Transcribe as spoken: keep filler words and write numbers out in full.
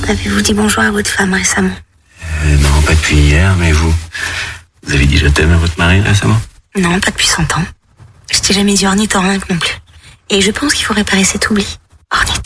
Avez-vous dit bonjour à votre femme récemment? euh, Non, pas depuis hier, mais vous Vous avez dit je t'aime à votre mari récemment? Non, pas depuis cent ans. Je t'ai jamais dit ornithorynque non plus. Et je pense qu'il faut réparer cet oubli. Ornithorynque.